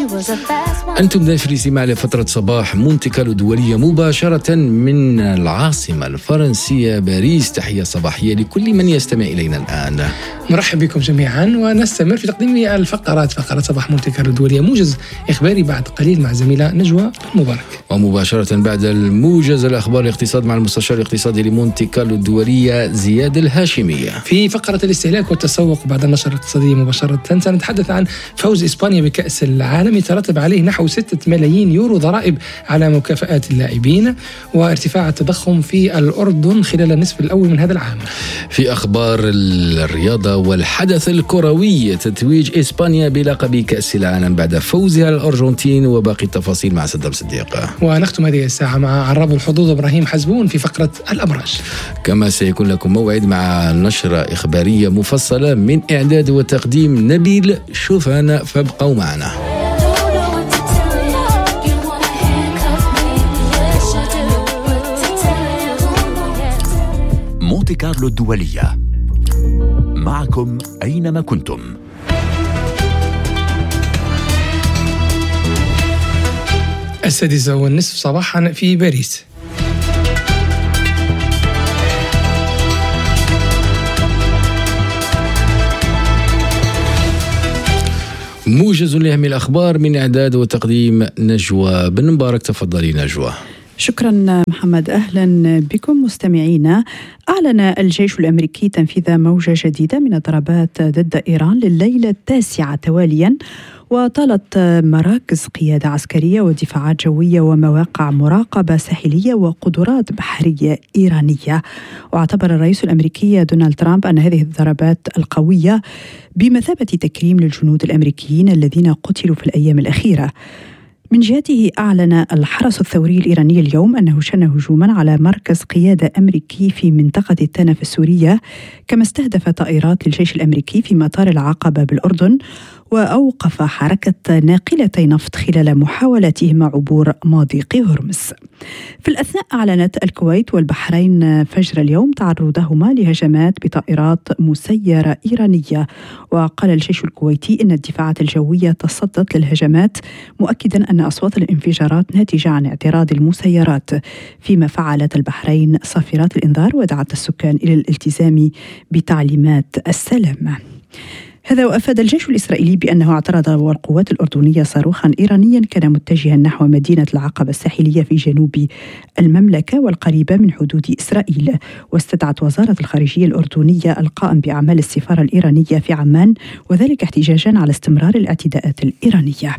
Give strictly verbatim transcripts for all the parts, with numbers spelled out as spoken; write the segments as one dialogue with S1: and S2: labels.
S1: أنتم ضيف الاستماع لفترة صباح مونتي كارلو الدولية مباشرة من العاصمة الفرنسية باريس. تحية صباحية لكل من يستمع إلينا الآن.
S2: مرحب بكم جميعا، ونستمر في تقديم الفقرات فقرة صباح مونتي كارلو الدولية، موجز إخباري بعد قليل مع زميلة نجوى مبارك.
S1: ومباشرة بعد الموجز الأخبار الاقتصاد مع المستشار الاقتصادي لمونتي كارلو الدولية زياد الهاشمي.
S2: في فقرة الاستهلاك والتسوق بعد النشرة الاقتصادية مباشرة سنتحدث عن فوز إسبانيا بكأس العالم يترتب عليه نحو ستة ملايين يورو ضرائب على مكافآت اللاعبين، وارتفاع التضخم في الأردن خلال النصف الأول من هذا العام.
S1: في أخبار الرياضة والحدث الكروي، تتويج إسبانيا بلقب كأس العالم بعد فوزها على الأرجنتين، وباقي التفاصيل مع صدام صديق.
S2: ونختم هذه الساعة مع عراب الحظوظ إبراهيم حزبون في فقرة الأبراج.
S1: كما سيكون لكم موعد مع نشرة إخبارية مفصلة من إعداد وتقديم نبيل شوفان، فابقوا معنا.
S3: مونتي كارلو الدولية، معكم أينما كنتم.
S2: السادسة والنصف صباحا في باريس.
S1: موجز لأهم الأخبار من إعداد وتقديم نجوى بن مبارك. تفضلي نجوى.
S4: شكرا محمد، أهلا بكم مستمعينا. أعلن الجيش الأمريكي تنفيذ موجة جديدة من الضربات ضد إيران لليلة التاسعة تواليا، وطالت مراكز قيادة عسكرية ودفاعات جوية ومواقع مراقبة ساحلية وقدرات بحرية إيرانية. واعتبر الرئيس الأمريكي دونالد ترامب أن هذه الضربات القوية بمثابة تكريم للجنود الأمريكيين الذين قتلوا في الأيام الأخيرة. من جهته أعلن الحرس الثوري الإيراني اليوم أنه شن هجوما على مركز قيادة أمريكي في منطقة التنف السورية، كما استهدف طائرات الجيش الأمريكي في مطار العقبة بالأردن، وأوقف حركة ناقلتي نفط خلال محاولتهما عبور مضيق هرمز. في الأثناء أعلنت الكويت والبحرين فجر اليوم تعرضهما لهجمات بطائرات مسيرة إيرانية. وقال الجيش الكويتي إن الدفاعات الجوية تصدت للهجمات، مؤكدا أن أصوات الانفجارات ناتجة عن اعتراض المسيرات، فيما فعلت البحرين صافرات الإنذار ودعت السكان إلى الالتزام بتعليمات السلام. هذا وأفاد الجيش الإسرائيلي بأنه اعترض القوات الأردنية صاروخا إيرانيا كان متجها نحو مدينة العقبة الساحلية في جنوب المملكة والقريبة من حدود إسرائيل. واستدعت وزارة الخارجية الأردنية القائم بأعمال السفارة الإيرانية في عمان، وذلك احتجاجا على استمرار الاعتداءات الإيرانية.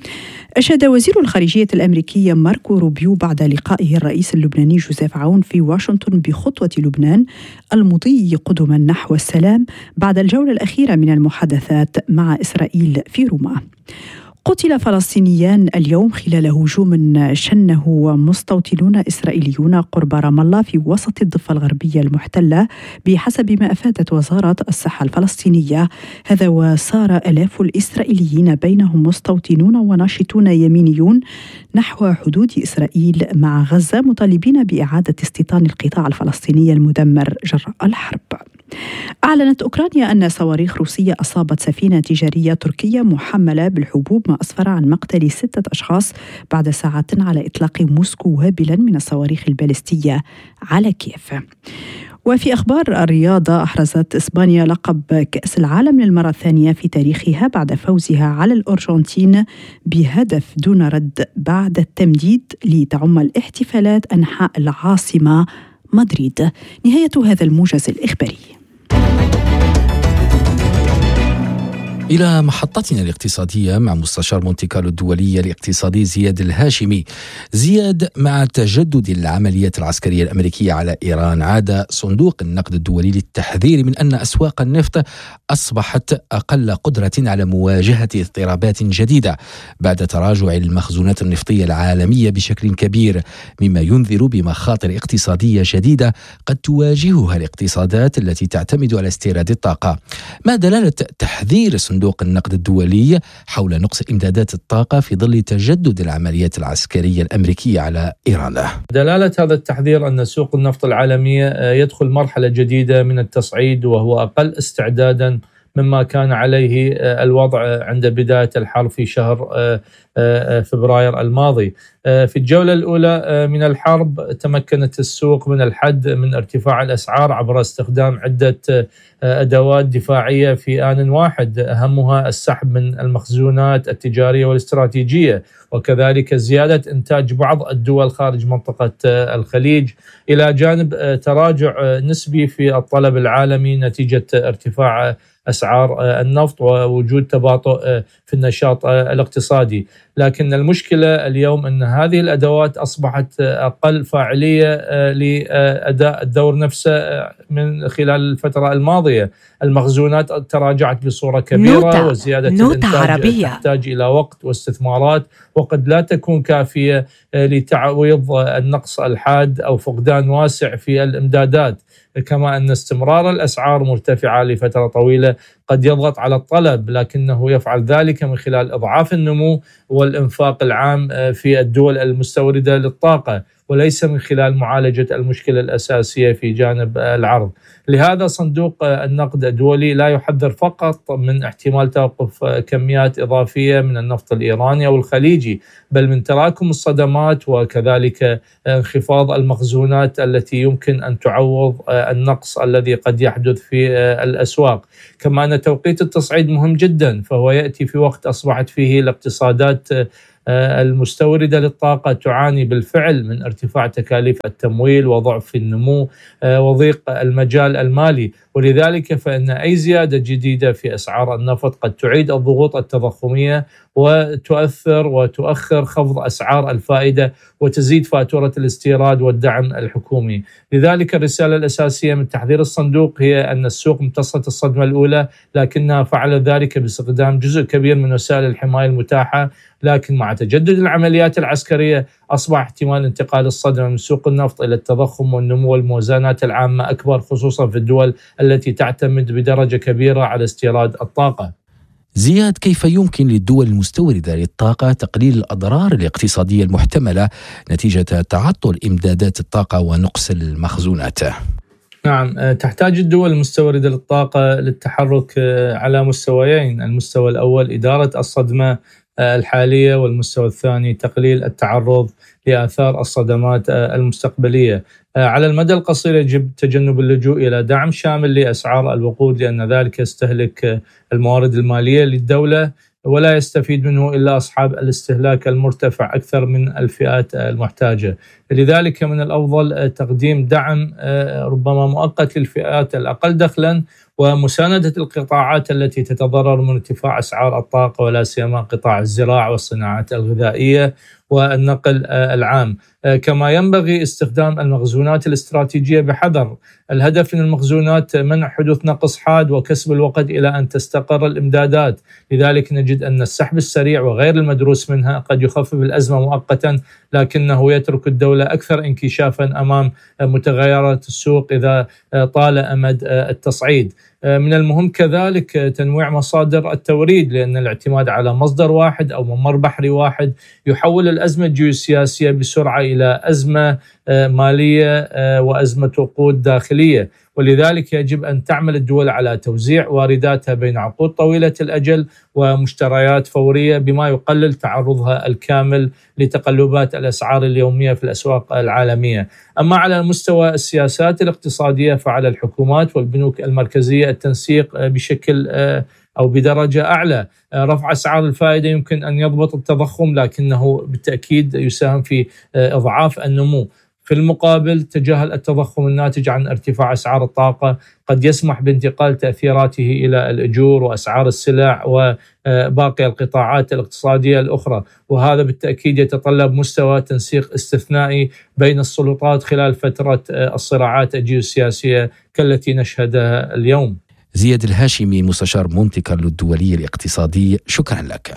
S4: أشاد وزير الخارجية الأمريكي ماركو روبيو بعد لقائه الرئيس اللبناني جوزيف عون في واشنطن بخطوة لبنان المضي قدما نحو السلام بعد الجولة الأخيرة من المحادثات مع إسرائيل في روما. قتل فلسطينيان اليوم خلال هجوم شنه مستوطنون إسرائيليون قرب رام الله في وسط الضفة الغربية المحتلة، بحسب ما أفادت وزارة الصحة الفلسطينية. هذا وسار آلاف الإسرائيليين بينهم مستوطنون وناشطون يمينيون نحو حدود إسرائيل مع غزة، مطالبين بإعادة استيطان القطاع الفلسطيني المدمر جراء الحرب. أعلنت أوكرانيا أن صواريخ روسية أصابت سفينة تجارية تركية محملة بالحبوب، ما أسفر عن مقتل ستة أشخاص بعد ساعات على إطلاق موسكو وابلا من الصواريخ البالستية على كييف. وفي أخبار الرياضة، أحرزت إسبانيا لقب كأس العالم للمرة الثانية في تاريخها بعد فوزها على الأرجنتين بهدف دون رد بعد التمديد، لتعم الاحتفالات أنحاء العاصمة مدريد. نهاية هذا الموجز الإخباري.
S1: إلى محطتنا الاقتصادية مع مستشار مونتي كارلو الدولية الاقتصادي زياد الهاشمي. زياد، مع تجدد العمليات العسكرية الأمريكية على إيران، عاد صندوق النقد الدولي للتحذير من أن أسواق النفط أصبحت أقل قدرة على مواجهة اضطرابات جديدة بعد تراجع المخزونات النفطية العالمية بشكل كبير، مما ينذر بمخاطر اقتصادية جديدة قد تواجهها الاقتصادات التي تعتمد على استيراد الطاقة. ما دلالة تحذير صندوق النقد الدولي حول نقص إمدادات الطاقة في ظل تجدد العمليات العسكرية الأمريكية على إيران؟
S5: دلالة هذا التحذير أن سوق النفط العالمية يدخل مرحلة جديدة من التصعيد، وهو أقل استعدادا مما كان عليه الوضع عند بداية الحرب في شهر فبراير الماضي. في الجولة الأولى من الحرب تمكنت السوق من الحد من ارتفاع الأسعار عبر استخدام عدة أدوات دفاعية في آن واحد، أهمها السحب من المخزونات التجارية والاستراتيجية، وكذلك زيادة إنتاج بعض الدول خارج منطقة الخليج، إلى جانب تراجع نسبي في الطلب العالمي نتيجة ارتفاع أسعار النفط ووجود تباطؤ في النشاط الاقتصادي. لكن المشكلة اليوم أن هذه الأدوات أصبحت أقل فاعلية لأداء الدور نفسه من خلال الفترة الماضية. المخزونات تراجعت بصورة كبيرة، وزيادة الإنتاج تحتاج إلى وقت واستثمارات، وقد لا تكون كافية لتعويض النقص الحاد أو فقدان واسع في الإمدادات. كما أن استمرار الأسعار مرتفعة لفترة طويلة قد يضغط على الطلب، لكنه يفعل ذلك من خلال إضعاف النمو والإنفاق العام في الدول المستوردة للطاقة، وليس من خلال معالجة المشكلة الأساسية في جانب العرض. لهذا صندوق النقد الدولي لا يحذر فقط من احتمال توقف كميات إضافية من النفط الإيراني أو الخليجي، بل من تراكم الصدمات وكذلك انخفاض المخزونات التي يمكن أن تعوض النقص الذي قد يحدث في الأسواق. كما أن توقيت التصعيد مهم جدا، فهو يأتي في وقت أصبحت فيه الاقتصادات المستوردة للطاقة تعاني بالفعل من ارتفاع تكاليف التمويل وضعف النمو وضيق المجال المالي، ولذلك فإن أي زيادة جديدة في أسعار النفط قد تعيد الضغوط التضخمية وتؤثر وتؤخر خفض أسعار الفائدة وتزيد فاتورة الاستيراد والدعم الحكومي. لذلك الرسالة الأساسية من تحذير الصندوق هي أن السوق امتصت الصدمة الأولى، لكنها فعلت ذلك باستخدام جزء كبير من وسائل الحماية المتاحة، لكن مع تجدد العمليات العسكرية أصبح احتمال انتقال الصدمة من سوق النفط إلى التضخم والنمو والموازنات العامة أكبر، خصوصا في الدول التي تعتمد بدرجة كبيرة على استيراد الطاقة.
S1: زياد، كيف يمكن للدول المستوردة للطاقة تقليل الأضرار الاقتصادية المحتملة نتيجة تعطل إمدادات الطاقة ونقص المخزونات؟
S5: نعم، تحتاج الدول المستوردة للطاقة للتحرك على مستويين. المستوى الأول إدارة الصدمة الحالية، والمستوى الثاني تقليل التعرض لآثار الصدمات المستقبلية. على المدى القصير يجب تجنب اللجوء إلى دعم شامل لأسعار الوقود، لأن ذلك يستهلك الموارد المالية للدولة ولا يستفيد منه إلا أصحاب الاستهلاك المرتفع أكثر من الفئات المحتاجة. لذلك من الأفضل تقديم دعم ربما مؤقت للفئات الأقل دخلاً ومساندة القطاعات التي تتضرر من ارتفاع أسعار الطاقة، ولا سيما قطاع الزراعة والصناعات الغذائية والنقل العام. كما ينبغي استخدام المخزونات الاستراتيجية بحذر. الهدف من المخزونات منع حدوث نقص حاد وكسب الوقت إلى أن تستقر الإمدادات. لذلك نجد أن السحب السريع وغير المدروس منها قد يخفف الأزمة مؤقتا، لكنه يترك الدولة أكثر انكشافا أمام متغيرات السوق إذا طال أمد التصعيد. من المهم كذلك تنويع مصادر التوريد، لأن الاعتماد على مصدر واحد أو ممر بحري واحد يحول الأزمة الجيوسياسية بسرعة إلى أزمة مالية وأزمة وقود داخلية. ولذلك يجب أن تعمل الدول على توزيع وارداتها بين عقود طويلة الأجل ومشتريات فورية، بما يقلل تعرضها الكامل لتقلبات الأسعار اليومية في الأسواق العالمية. أما على مستوى السياسات الاقتصادية فعلى الحكومات والبنوك المركزية التنسيق بشكل أو بدرجة أعلى. رفع أسعار الفائدة يمكن أن يضبط التضخم، لكنه بالتأكيد يساهم في إضعاف النمو. في المقابل تجاهل التضخم الناتج عن ارتفاع أسعار الطاقة قد يسمح بانتقال تأثيراته إلى الأجور وأسعار السلع وباقي القطاعات الاقتصادية الأخرى، وهذا بالتأكيد يتطلب مستوى تنسيق استثنائي بين السلطات خلال فترة الصراعات الجيوسياسية كالتي نشهدها اليوم.
S1: زياد الهاشمي، مستشار مونتي كارلو الدولي الاقتصادي، شكرا لك.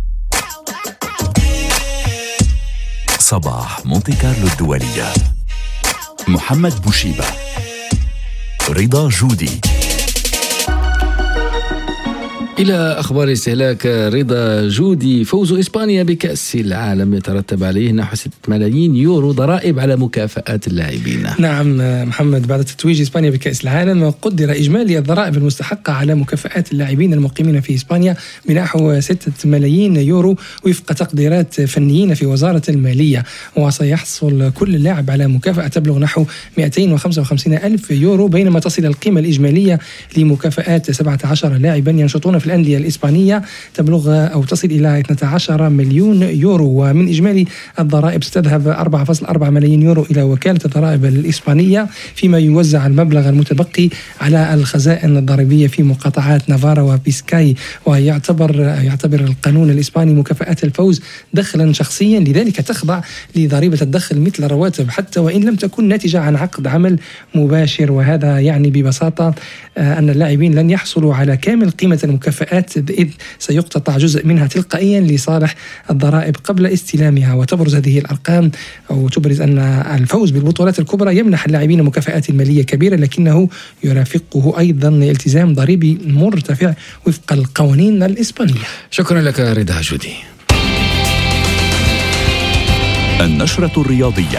S3: صباح مونتي كارلو الدولية، محمد بوشيبة، رضا جودي.
S1: إلى أخبار الاستهلاك. رضا جودي، فوز إسبانيا بكأس العالم يترتب عليه نحو ستة ملايين يورو ضرائب على مكافآت اللاعبين.
S2: نعم محمد، بعد تتويج إسبانيا بكأس العالم قدر إجمالي الضرائب المستحقة على مكافآت اللاعبين المقيمين في إسبانيا بنحو ستة ملايين يورو وفق تقديرات فنيين في وزارة المالية، وسيحصل كل لاعب على مكافأة تبلغ نحو مئتين وخمسة وخمسين ألف يورو، بينما تصل القيمة الإجمالية لمكافآت سبعة عشر لاعبا ينشطون في الأندية الإسبانية تبلغ أو تصل إلى اثني عشر مليون يورو. ومن إجمالي الضرائب ستذهب أربعة فاصلة أربعة ملايين يورو إلى وكالة الضرائب الإسبانية، فيما يوزع المبلغ المتبقي على الخزائن الضريبية في مقاطعات نافارا وبيسكاي. ويعتبر يعتبر القانون الإسباني مكافآت الفوز دخلا شخصيا، لذلك تخضع لضريبة الدخل مثل الرواتب حتى وإن لم تكن ناتجة عن عقد عمل مباشر. وهذا يعني ببساطة أن اللاعبين لن يحصلوا على كامل قيمة المكافآت، إذ سيقتطع جزء منها تلقائيا لصالح الضرائب قبل استلامها. وتبرز هذه الأرقام أو تبرز أن الفوز بالبطولات الكبرى يمنح اللاعبين مكافآت مالية كبيرة، لكنه يرافقه أيضا التزام ضريبي مرتفع وفق القوانين الإسبانية.
S1: شكرا لك رضا جودي.
S3: النشرة الرياضية.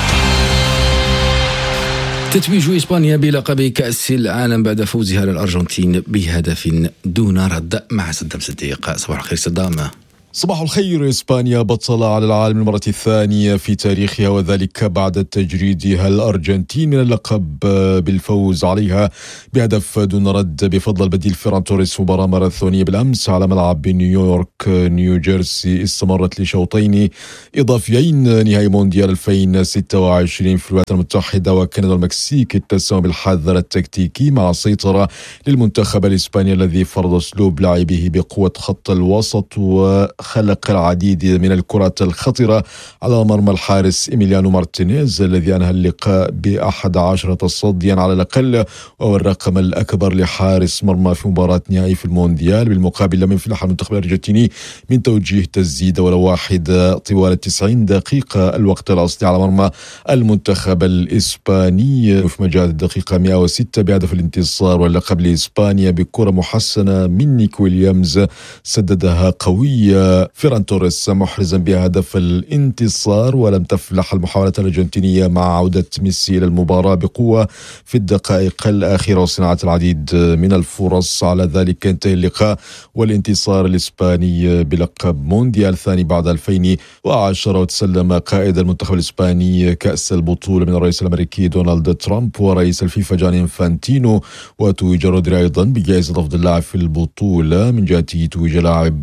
S1: تتويج إسبانيا بلقب كأس العالم بعد فوزها على الأرجنتين بهدف دون رد مع صدام صديق. صباح الخير صدام.
S6: صباح الخير. إسبانيا بطلة على العالم المرة الثانية في تاريخها، وذلك بعد تجريدها الأرجنتين من اللقب بالفوز عليها بهدف دون رد بفضل البديل فيران توريس. مباراة ماراثونية بالأمس على ملعب نيويورك نيوجيرسي استمرت لشوطين إضافيين نهائي مونديال ألفين وستة وعشرين في الولايات المتحدة وكندا والمكسيك اتسموا بالحذر التكتيكي مع السيطرة للمنتخب الإسباني الذي فرض أسلوب لاعبيه بقوة خط الوسط و خلق العديد من الكرات الخطرة على مرمى الحارس إيميليانو مارتينيز الذي أنهى اللقاء بأحد عشرة صديا على الأقل، وهو الرقم الأكبر لحارس مرمى في مباراة نهائي في المونديال. بالمقابل لم يفلح المنتخب الأرجنتيني من توجيه تسديدة ولا واحدة طوال التسعين دقيقة الوقت الأصلي على مرمى المنتخب الإسباني. وفي مجال الدقيقة مئة وستة بهدف الانتصار واللقب لإسبانيا بكرة محسنة من نيك ويليامز سددها قوية فيران توريس محرزا بهدف الانتصار. ولم تفلح المحاولة الأرجنتينية مع عودة ميسي إلى المباراة بقوة في الدقائق الأخيرة وصناعة العديد من الفرص. على ذلك انتهى اللقاء والانتصار الإسباني بلقب مونديال ثاني بعد ألفين وعشرة. وتسلم قائد المنتخب الإسباني كأس البطولة من الرئيس الأمريكي دونالد ترامب ورئيس الفيفا جاني إنفانتينو. وتوج رودري أيضا بجائزة أفضل لاعب في البطولة. من جهته توج لاعب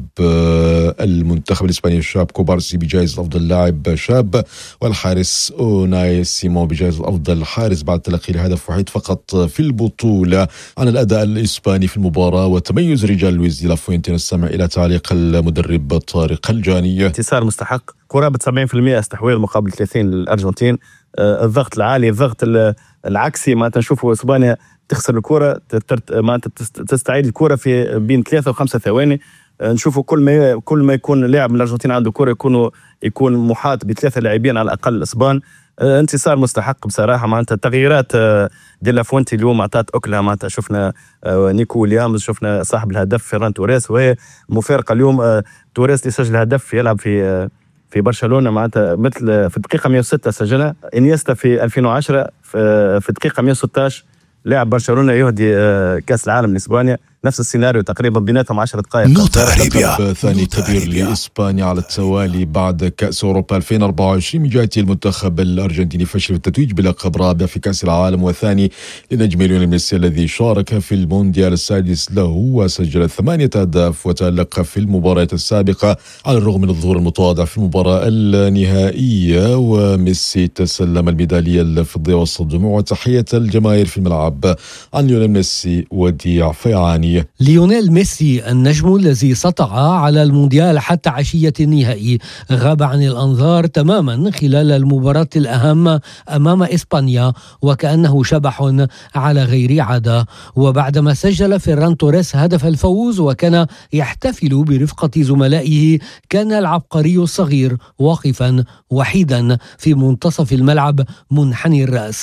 S6: المنتخب الإسباني الشاب كوبارسي بجائزة أفضل لاعب شاب، والحارس أوناي سيمون بجائزة أفضل حارس بعد تلقي الهدف وحيد فقط في البطولة. عن الأداء الإسباني في المباراة وتميز رجال لويس دي لافوينتي نستمع إلى تعليق المدرب طارق الجاني.
S7: انتصار مستحق، قرابة سبعين بالمئة استحواذ مقابل ثلاثين للأرجنتين. آه الضغط العالي، الضغط العكسي، ما تنشوفوا إسبانيا تخسر الكرة ما تستعيد الكرة في بين ثلاثة وخمسة ثواني. نشوفوا كل ما كل ما يكون لاعب من الأرجنتين عنده كرة يكون يكون محاط بثلاثة لاعبين على الأقل إسبان. انتصار مستحق بصراحة. معناتها التغييرات دي لافوينتي اليوم أعطت أكلها. معناتها شفنا نيكو ويليامز، شفنا صاحب الهدف فيران توريس، وهي مفارقة اليوم. توريس اللي سجل هدف يلعب في في برشلونة معناتها مثل في الدقيقة مئة وستة سجلها. إنيستا في ألفين وعشرة في الدقيقة مئة وستة عشر لاعب برشلونة يهدي كأس العالم لإسبانيا. نفس السيناريو تقريبا بيناتهم عشر دقائق.
S6: لقب ثاني كبير لإسبانيا على التوالي بعد كأس أوروبا ألفين وأربعة وعشرين. من جهة المنتخب الأرجنتيني فشل في التتويج بلقب رابع في كأس العالم وثاني لنجم ليونيل ميسي الذي شارك في المونديال السادس له وسجل ثمانية أهداف وتألق في المباريات السابقة على الرغم من الظهور المتواضع في المباراة النهائية. وميسي تسلم الميدالية الفضية وسط الدموع وتحية الجماهير في الملعب. عن ليونيل ميسي وديع فيعاني.
S8: ليونيل ميسي النجم الذي سطع على المونديال حتى عشية النهائي غاب عن الأنظار تماما خلال المباراة الأهم أمام إسبانيا وكأنه شبح على غير عادة. وبعدما سجل فيران توريس هدف الفوز وكان يحتفل برفقة زملائه، كان العبقري الصغير واقفا وحيدا في منتصف الملعب منحني الرأس.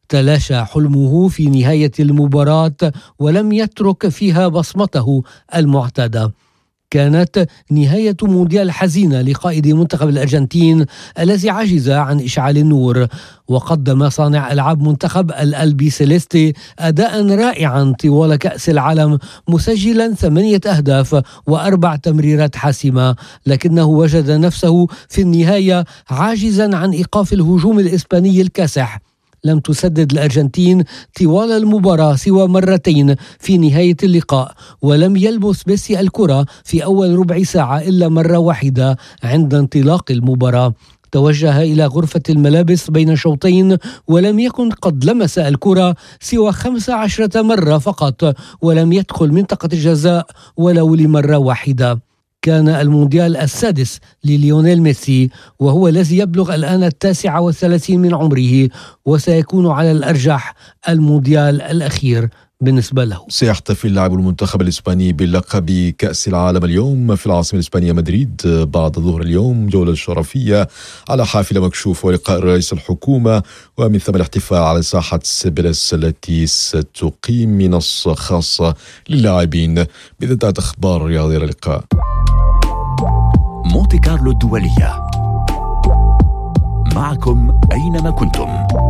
S8: تلاشى حلمه في نهاية المباراة ولم يترك فيها بصمته المعتادة. كانت نهاية مونديال حزينة لقائد منتخب الأرجنتين الذي عجز عن إشعال النور، وقدم صانع ألعاب منتخب الألبي سيليستي أداء رائعا طوال كأس العالم، مسجلا ثمانية أهداف وأربع تمريرات حاسمة، لكنه وجد نفسه في النهاية عاجزا عن إيقاف الهجوم الإسباني الكاسح. لم تسدد الأرجنتين طوال المباراة سوى مرتين في نهاية اللقاء، ولم يلمس ميسي الكرة في أول ربع ساعة إلا مرة واحدة عند انطلاق المباراة. توجه إلى غرفة الملابس بين شوطين ولم يكن قد لمس الكرة سوى خمس عشرة مرة فقط، ولم يدخل منطقة الجزاء ولو لمرة واحدة. كان المونديال السادس لليونيل ميسي، وهو الذي يبلغ الآن التاسع والثلاثين من عمره، وسيكون على الأرجح المونديال الأخير بالنسبة له.
S6: سيحتفل لاعب المنتخب الإسباني بلقب كأس العالم اليوم في العاصمة الإسبانية مدريد بعد ظهر اليوم، جولة شرفية على حافلة مكشوفة ولقاء رئيس الحكومة، ومن ثم الاحتفال على ساحة سيبرس التي ستقيم منصة خاصة للاعبين. بذات أخبار رياضية اللقاء.
S3: مونتي كارلو الدولية، معكم أينما كنتم.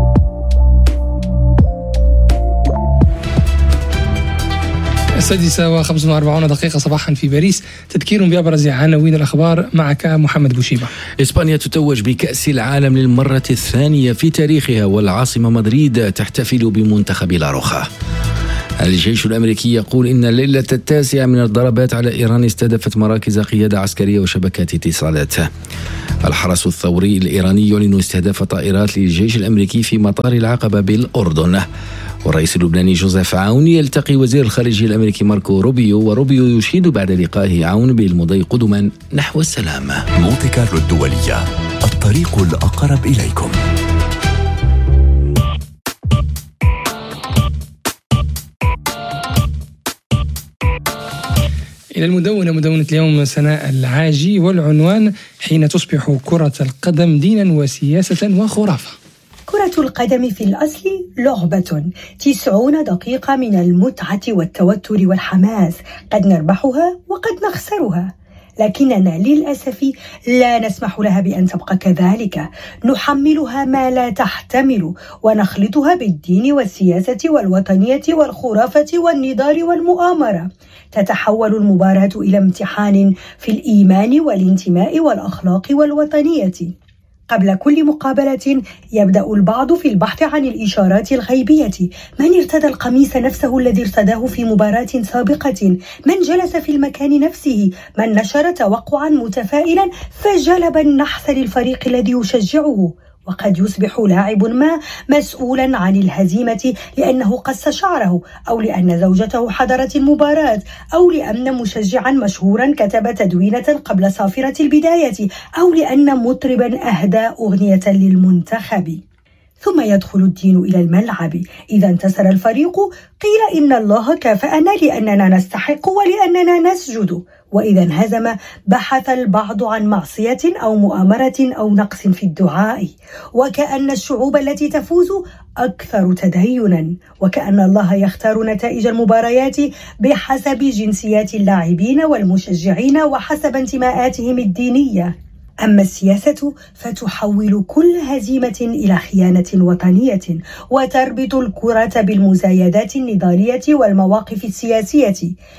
S2: السادسة وخمس وأربعون دقيقة صباحا في باريس، تذكير بأبرز عناوين الأخبار معك محمد بوشيبة.
S1: إسبانيا تتوج بكأس العالم للمرة الثانية في تاريخها، والعاصمة مدريد تحتفل بمنتخب لاروخا. الجيش الأمريكي يقول إن الليلة التاسعة من الضربات على إيران استهدفت مراكز قيادة عسكرية وشبكات اتصالات. الحرس الثوري الإيراني يعلن استهداف طائرات للجيش الأمريكي في مطار العقبة بالأردن. والرئيس اللبناني جوزيف عون يلتقي وزير الخارجية الأمريكي ماركو روبيو، وروبيو يشيد بعد لقائه عون بالمضي قدما نحو السلام.
S3: مونتي كارلو الدولية، الطريق الأقرب إليكم.
S2: إلى المدونة، مدونة اليوم سناء العاجي، والعنوان: حين تصبح كرة القدم دينا وسياسة وخرافة.
S9: كرة القدم في الأصل لعبة، تسعون دقيقة من المتعة والتوتر والحماس، قد نربحها وقد نخسرها، لكننا للأسف لا نسمح لها بأن تبقى كذلك. نحملها ما لا تحتمل، ونخلطها بالدين والسياسة والوطنية والخرافة والنضال والمؤامرة. تتحول المباراة إلى امتحان في الإيمان والانتماء والأخلاق والوطنية. قبل كل مقابلة يبدأ البعض في البحث عن الإشارات الغيبية: من ارتدى القميص نفسه الذي ارتداه في مباراة سابقة؟ من جلس في المكان نفسه؟ من نشر توقعا متفائلا فجلب النحس للفريق الذي يشجعه؟ وقد يصبح لاعب ما مسؤولا عن الهزيمة لأنه قص شعره، أو لأن زوجته حضرت المباراة، أو لأن مشجعا مشهورا كتب تدوينة قبل صافرة البداية، أو لأن مطربا أهدى أغنية للمنتخب. ثم يدخل الدين إلى الملعب. إذا انتصر الفريق قيل إن الله كافأنا لأننا نستحق ولأننا نسجد، وإذا انهزم بحث البعض عن معصية أو مؤامرة أو نقص في الدعاء. وكأن الشعوب التي تفوز أكثر تدينا، وكأن الله يختار نتائج المباريات بحسب جنسيات اللاعبين والمشجعين وحسب انتماءاتهم الدينية. أما السياسة فتحول كل هزيمة إلى خيانة وطنية، وتربط الكرة بالمزايدات النضالية والمواقف السياسية.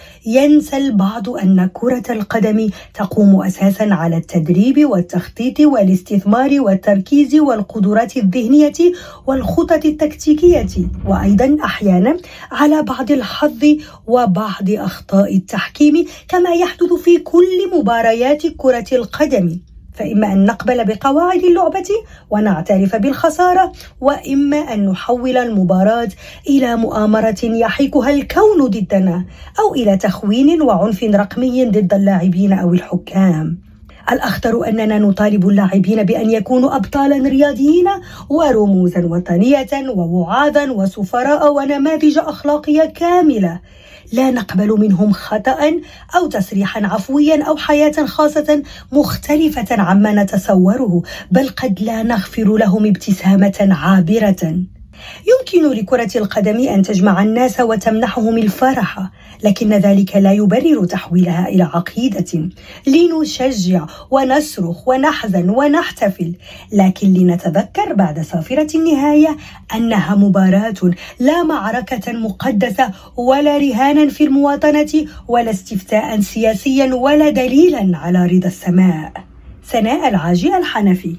S9: ينسى البعض أن كرة القدم تقوم أساساً على التدريب والتخطيط والاستثمار والتركيز والقدرات الذهنية والخطط التكتيكية، وأيضاً أحياناً على بعض الحظ وبعض أخطاء التحكيم، كما يحدث في كل مباريات كرة القدم. فإما أن نقبل بقواعد اللعبة ونعترف بالخسارة، وإما أن نحول المباراة إلى مؤامرة يحيكها الكون ضدنا، أو إلى تخوين وعنف رقمي ضد اللاعبين أو الحكام. الأخطر أننا نطالب اللاعبين بأن يكونوا أبطالا رياضيين ورموزا وطنية ووعاظا وسفراء ونماذج أخلاقية كاملة. لا نقبل منهم خطأ أو تصريحا عفويا أو حياة خاصة مختلفة عما نتصوره، بل قد لا نغفر لهم ابتسامة عابرة. يمكن لكرة القدم أن تجمع الناس وتمنحهم الفرح، لكن ذلك لا يبرر تحويلها إلى عقيدة لنشجع ونصرخ ونحزن ونحتفل، لكن لنتذكر بعد صافرة النهاية أنها مباراة لا معركة مقدسة ولا رهانا في المواطنة ولا استفتاء سياسيا ولا دليلا على رضا السماء. سناء العاجي الحنفي.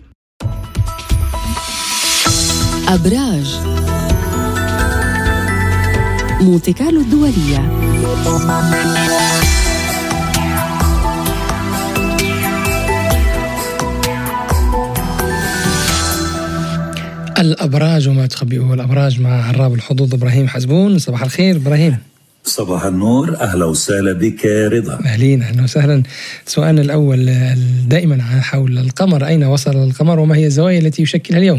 S10: أبراج مونتي كارلو الدولية.
S2: الأبراج وما تخبئه الأبراج مع عراب الحظوظ إبراهيم حزبون. صباح الخير إبراهيم.
S11: صباح النور، أهلا وسهلا بك رضا.
S2: أهلين، أهلا وسهلا. سؤالنا الأول دائما حول القمر، أين وصل القمر وما هي الزوايا التي يشكلها اليوم؟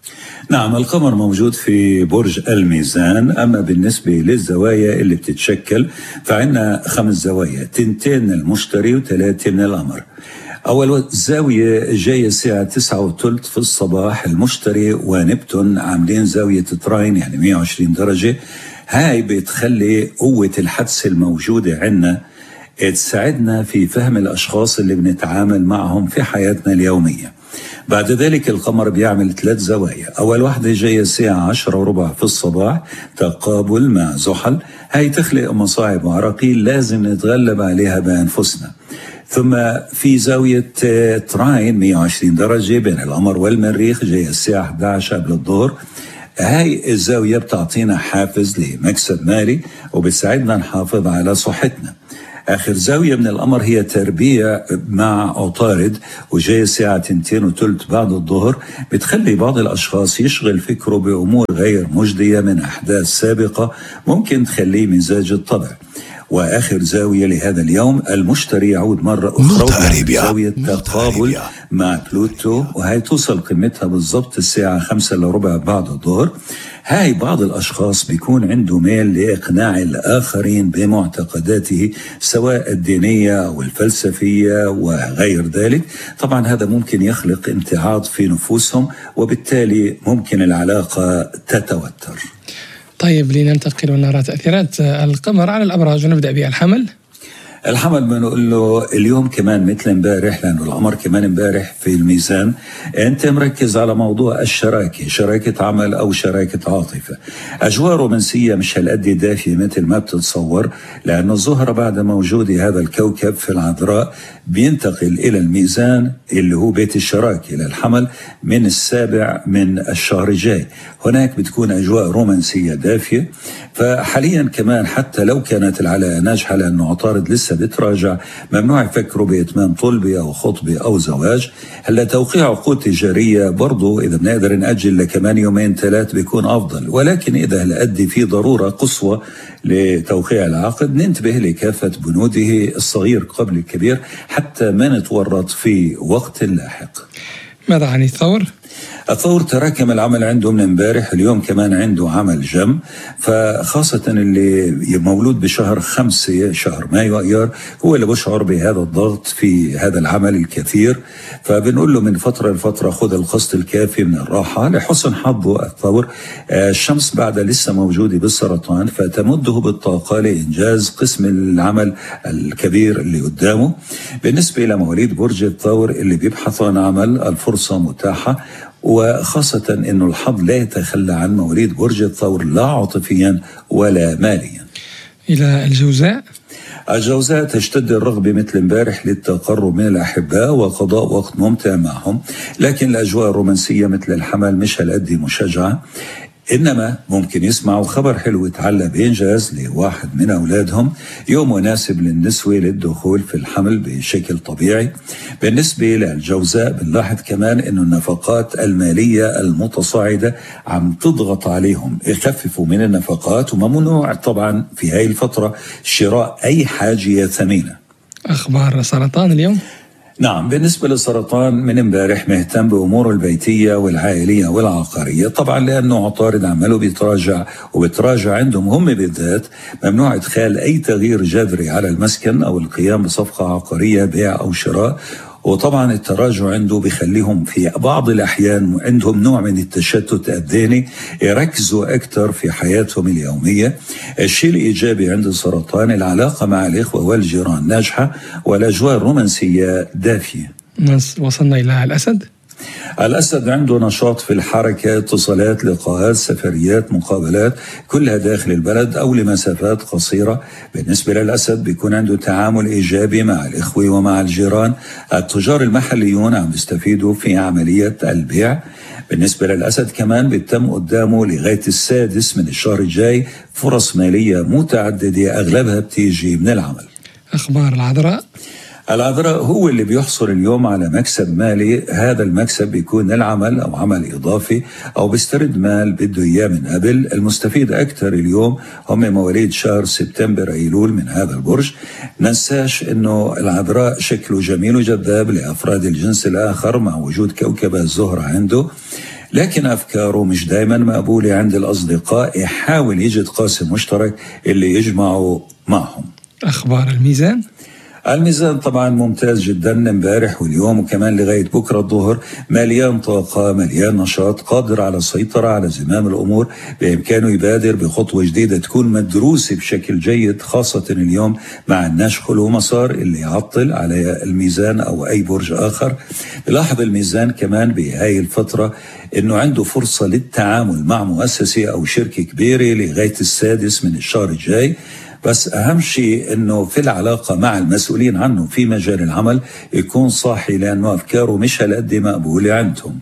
S11: نعم، القمر موجود في برج الميزان. أما بالنسبة للزوايا اللي بتتشكل فعندنا خمس زوايا، تنتين من المشتري وثلاثة من القمر. أول زاوية جاية الساعة تسعة وثلث في الصباح، المشتري ونبتون عاملين زاوية تراين يعني مئة وعشرين درجة. هاي بتخلي قوة الحدس الموجودة عندنا تساعدنا في فهم الأشخاص اللي بنتعامل معهم في حياتنا اليومية. بعد ذلك القمر بيعمل ثلاث زوايا، أول واحدة جاية الساعة عشرة وربع في الصباح، تقابل مع زحل. هاي تخلق مصاعب وعراقيل لازم نتغلب عليها بأنفسنا. ثم في زاوية تراين مئة وعشرين درجة بين القمر والمريخ، جاية الساعة إحدى عشر قبل الظهر. هاي الزاوية بتعطينا حافز لمكسب مالي وبتساعدنا نحافظ على صحتنا. آخر زاوية من القمر هي تربيع مع عطارد، وجاي الساعة تنتين وثلث بعد الظهر، بتخلي بعض الأشخاص يشغل فكره بأمور غير مجدية من أحداث سابقة ممكن تخليه مزاج الطبع. وآخر زاوية لهذا اليوم المشتري يعود مرة أخرى زاوية تقابل مع بلوتو، وهي توصل قمتها بالضبط الساعة خمسة لربع بعد الظهر. هاي بعض الأشخاص بيكون عنده ميل لإقناع الآخرين بمعتقداته سواء الدينية أو الفلسفية وغير ذلك. طبعا هذا ممكن يخلق امتعاض في نفوسهم وبالتالي ممكن العلاقة تتوتر.
S2: طيب لننتقل ونرى تأثيرات القمر على الأبراج ونبدأ بالحمل.
S11: الحمل بنقول له اليوم كمان مثل امبارح، لأنه القمر كمان امبارح في الميزان. أنت مركز على موضوع الشراكة، شراكة عمل أو شراكة عاطفة. أجواء رومانسية مش هالقد دافية مثل ما بتتصور، لأنه الزهرة بعد موجود هذا الكوكب في العذراء بينتقل إلى الميزان اللي هو بيت الشراكة للحمل من السابع من الشهر الجاي. هناك بتكون أجواء رومانسية دافية. فحاليا كمان حتى لو كانت العلاقة ناجحة، لأنه عطارد لسه بتراجع، ممنوع يفكروا بإتمام طلبة أو خطبة أو زواج. هلا توقيع عقود تجارية برضو إذا بنقدر نأجل لكمان يومين ثلاث بيكون أفضل، ولكن إذا هالقد في ضرورة قصوى لتوقيع العقد ننتبه لكافة بنوده الصغير قبل الكبير حتى ما نتورط في وقت لاحق.
S2: ماذا عن الثور؟
S11: الثور تراكم العمل عنده من امبارح، اليوم كمان عنده عمل جم، فخاصة اللي مولود بشهر خمسة شهر مايو أيار هو اللي بشعر بهذا الضغط في هذا العمل الكثير. فبنقول له من فترة لفترة خذ القسط الكافي من الراحة لحسن حظه الثور. الشمس بعد لسه موجودة بالسرطان فتمده بالطاقة لإنجاز قسم العمل الكبير اللي قدامه. بالنسبة إلى مواليد برج الثور اللي بيبحثوا عن عمل الفرصة متاحة، وخاصة أنه الحظ لا يتخلى عن مواليد برج الثور لا عاطفيا ولا ماليا.
S2: إلى الجوزاء.
S11: الجوزاء تشتد الرغبة مثل امبارح للتقرب من الأحباء وقضاء وقت ممتع معهم، لكن الأجواء الرومانسية مثل الحمل مش هالقد مشجعة. إنما ممكن يسمعوا خبر حلو يتعلق بإنجاز لواحد من أولادهم، يوم مناسب للنسوة للدخول في الحمل بشكل طبيعي. بالنسبة للجوزاء بنلاحظ كمان إنه النفقات المالية المتصاعدة عم تضغط عليهم، يخففوا من النفقات، وممنوع طبعا في هاي الفترة شراء أي حاجة ثمينة.
S2: أخبار سرطان اليوم؟
S11: نعم، بالنسبة للسرطان من امبارح مهتم بأموره البيتية والعائلية والعقارية، طبعا لأنه عطارد عمله بيتراجع وبتراجع عندهم هم بالذات. ممنوع إدخال أي تغيير جذري على المسكن أو القيام بصفقة عقارية بيع أو شراء، وطبعا التراجع عنده بيخليهم في بعض الأحيان عندهم نوع من التشتت الذهني، يركزوا أكثر في حياتهم اليومية. الشيء الإيجابي عند السرطان العلاقة مع الإخوة والجيران ناجحة والأجواء الرومانسية دافية.
S2: وصلنا إلى الأسد.
S11: الأسد عنده نشاط في الحركة، اتصالات، لقاءات، سفريات، مقابلات، كلها داخل البلد أو لمسافات قصيرة. بالنسبة للأسد بيكون عنده تعامل إيجابي مع الإخوة ومع الجيران. التجار المحليون عم يستفيدوا في عملية البيع. بالنسبة للأسد كمان بيتم قدامه لغاية السادس من الشهر الجاي فرص مالية متعددة أغلبها بتيجي من العمل.
S2: أخبار العذراء.
S11: العذراء هو اللي بيحصل اليوم على مكسب مالي. هذا المكسب بيكون العمل أو عمل إضافي أو بيسترد مال بده إياه من قبل. المستفيد أكثر اليوم هم مواليد شهر سبتمبر أيلول من هذا البرج. ننساش أنه العذراء شكله جميل وجذاب لأفراد الجنس الآخر مع وجود كوكب الزهرة عنده، لكن أفكاره مش دايما مقبولة عند الأصدقاء. يحاول يجد قاسم مشترك اللي يجمعه معهم.
S2: أخبار الميزان.
S11: الميزان طبعا ممتاز جدا امبارح واليوم وكمان لغاية بكرة الظهر، مليان طاقة، مليان نشاط، قادر على السيطرة على زمام الأمور. بإمكانه يبادر بخطوة جديدة تكون مدروسة بشكل جيد، خاصة اليوم مع النشخ والمسار اللي يعطل على الميزان أو أي برج آخر. بلاحظ الميزان كمان بهاي الفترة إنه عنده فرصة للتعامل مع مؤسسة أو شركة كبيرة لغاية السادس من الشهر الجاي. بس أهم شيء أنه في العلاقة مع المسؤولين عنه في مجال العمل يكون صاحي، لأنه أفكاره مش هالقد مقبولة عندهم.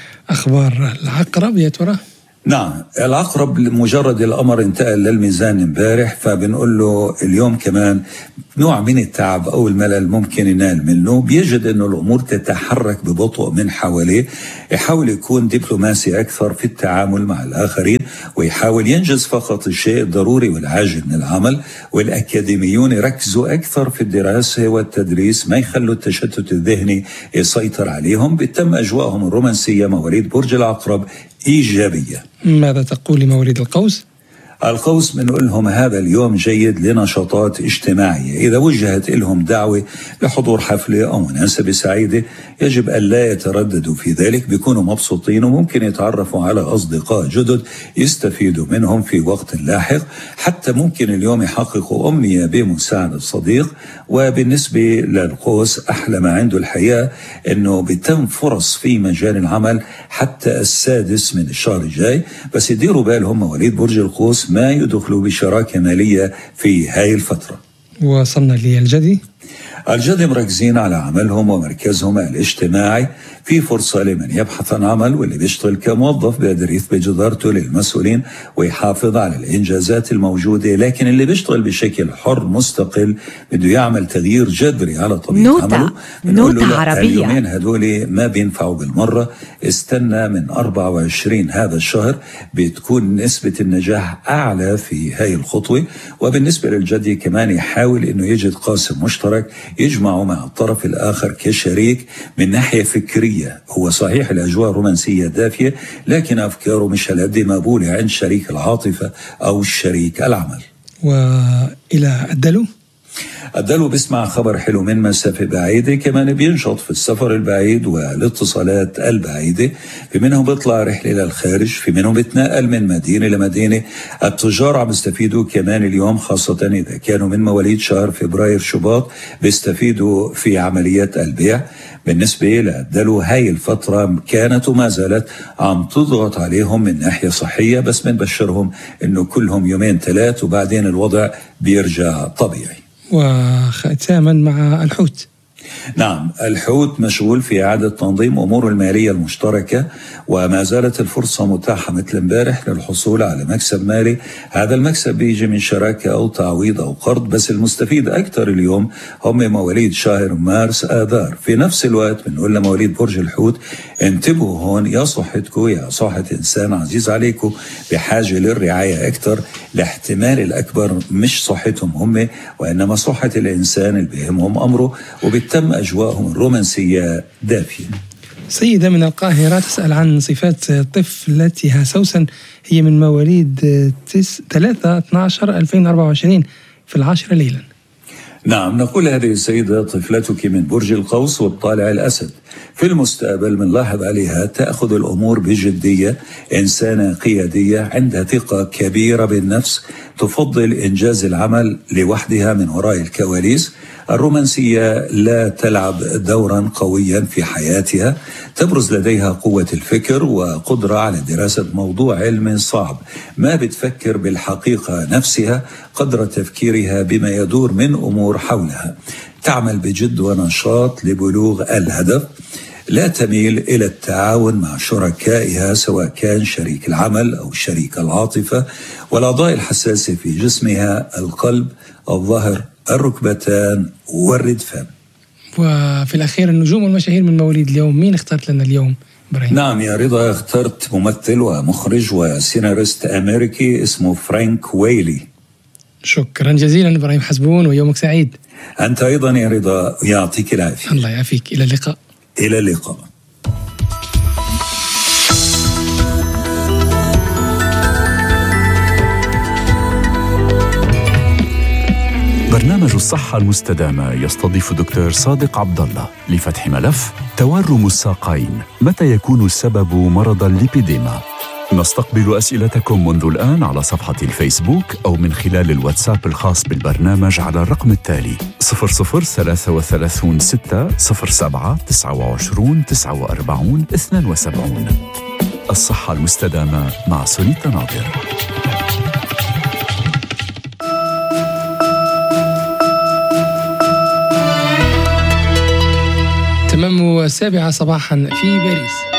S2: أخبار العقرب يا ترى؟
S11: نعم، العقرب مجرد الأمر انتقل للميزان امبارح، فبنقول له اليوم كمان نوع من التعب أو الملل ممكن ينال منه. بيجد أنه الأمور تتحرك ببطء من حواليه. يحاول يكون دبلوماسي أكثر في التعامل مع الآخرين، ويحاول ينجز فقط الشيء الضروري والعاجل من العمل. والأكاديميون يركزوا أكثر في الدراسة والتدريس، ما يخلوا التشتت الذهني يسيطر عليهم. بتم أجواءهم الرومانسية مواليد برج العقرب إيجابية.
S2: ماذا تقول لمواليد القوس؟
S11: القوس بنقول لهم هذا اليوم جيد لنشاطات اجتماعية. إذا وجهت لهم دعوة لحضور حفلة أو مناسبة سعيدة يجب أن لا يترددوا في ذلك. بيكونوا مبسوطين وممكن يتعرفوا على أصدقاء جدد يستفيدوا منهم في وقت لاحق. حتى ممكن اليوم يحققوا أمنية بمساعدة صديق. وبالنسبة للقوس أحلى ما عنده الحياة أنه بتم فرص في مجال العمل حتى السادس من الشهر الجاي. بس يديروا بالهم مواليد برج القوس ما يدخلوا بشراكة مالية في هاي الفترة.
S2: وصلنا للجدي.
S11: الجدي مركزين على عملهم ومركزهم الاجتماعي. في فرصة لمن يبحث عن عمل واللي بيشتغل كموظف بيقدر يثبت جدارته للمسؤولين ويحافظ على الإنجازات الموجودة. لكن اللي بيشتغل بشكل حر مستقل بده يعمل تغيير جذري على طبيعة عمله.
S10: نوتة عربية.
S11: اليومين هدول ما بينفعوا بالمرة. استنى من أربعة وعشرين هذا الشهر بتكون نسبة النجاح أعلى في هاي الخطوة. وبالنسبة للجدي كمان يحاول إنه يجد قاسم مشترك يجمعه مع الطرف الآخر كشريك من ناحية فكرية. هو صحيح الأجواء رومانسية دافية، لكن أفكاره مش هالقد مقبولة عند شريك العاطفة أو الشريك العمل.
S2: وإلى الدلو.
S11: الدلو بيسمع خبر حلو من مسافة بعيدة. كمان بينشط في السفر البعيد والاتصالات البعيدة. في منهم بيطلع رحلة للخارج، في منهم بيتنقل من مدينة لمدينة. التجار عم يستفيدوا كمان اليوم، خاصة إذا كانوا من مواليد شهر فبراير شباط، بيستفيدوا في عمليات البيع. بالنسبة للدلو هاي الفترة كانت وما زالت عم تضغط عليهم من ناحية صحية، بس بنبشرهم إنه كلهم يومين ثلاث وبعدين الوضع بيرجع طبيعي.
S2: وختاما مع الحوت.
S11: نعم، الحوت مشغول في إعادة تنظيم أموره المالية المشتركة، وما زالت الفرصة متاحة مثل امبارح للحصول على مكسب مالي. هذا المكسب بيجي من شراكة أو تعويض أو قرض، بس المستفيد أكثر اليوم هم مواليد شهر مارس آذار. في نفس الوقت بنقول لمواليد برج الحوت انتبهوا هون، يا صحتكم يا صحة إنسان عزيز عليكم بحاجة للرعاية أكثر. الاحتمال الأكبر مش صحتهم هم، وإنما صحة الإنسان اللي بيهمهم أمره، وبالتالي تم أجواءهم الرومانسية دافية.
S2: سيدة من القاهرة تسأل عن صفات طفلتها سوسن، هي من مواليد ثلاثة اثنا عشر ألفين وأربعة وعشرين في العاشرة ليلا.
S11: نعم، نقول هذه السيدة طفلتك من برج القوس والطالع الأسد. في المستقبل بنلاحظ عليها تأخذ الأمور بجدية، إنسانة قيادية عندها ثقة كبيرة بالنفس، تفضل إنجاز العمل لوحدها من وراء الكواليس. الرومانسية لا تلعب دورا قويا في حياتها، تبرز لديها قوة الفكر وقدرة على دراسة موضوع علم صعب، ما بتفكر بالحقيقة نفسها قدر تفكيرها بما يدور من أمور حولها، تعمل بجد ونشاط لبلوغ الهدف، لا تميل إلى التعاون مع شركائها سواء كان شريك العمل أو شريك العاطفة، والأعضاء الحساسة في جسمها القلب، الظهر، الركبتان والردفان.
S2: وفي الأخير النجوم والمشاهير من مواليد اليوم، مين اخترت لنا اليوم إبراهيم؟
S11: نعم يا رضا، اخترت ممثل ومخرج وسيناريست أمريكي اسمه فرانك ويلي.
S2: شكرا جزيلا إبراهيم حسبون، ويومك سعيد.
S11: أنت أيضا يا رضا، يعطيك العافية.
S2: الله يعافيك، إلى اللقاء.
S11: إلى اللقاء.
S3: برنامج الصحة المستدامة يستضيف دكتور صادق عبد الله لفتح ملف تورم الساقين، متى يكون السبب مرض الليبيديما؟ نستقبل أسئلتكم منذ الآن على صفحة الفيسبوك أو من خلال الواتساب الخاص بالبرنامج على الرقم التالي صفر صفر ثلاثة وثلاثون ستة صفر سبعة تسعة وعشرين تسعة وأربعين اثنان وسبعين. الصحة المستدامة مع سونيتا ناظر.
S2: تمام السابعة صباحا في باريس.